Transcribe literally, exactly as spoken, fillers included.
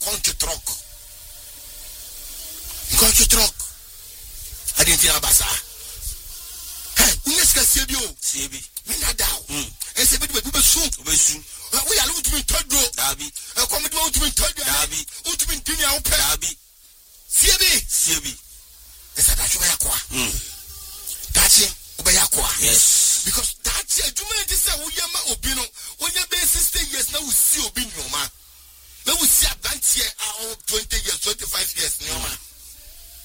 country truck. Country truck. I didn't think about that. Hey, we let's get C B O. C B. We not down. And say, but we be soon. We soon. We are looking to be third row. Dabi. A committee to be third row. Dabi. Who to be dinner out. Dabi. C B. C B. It's a that's where I qua. That's it. Obey Aqua. Yes. Because